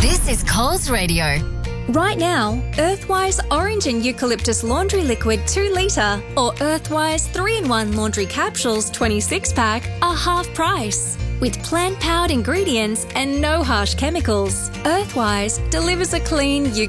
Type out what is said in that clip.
This is Coles Radio. Right now, Earthwise Orange and Eucalyptus Laundry Liquid 2 litre or Earthwise 3-in-1 Laundry Capsules 26-pack are half price. With plant-powered ingredients and no harsh chemicals, Earthwise delivers a clean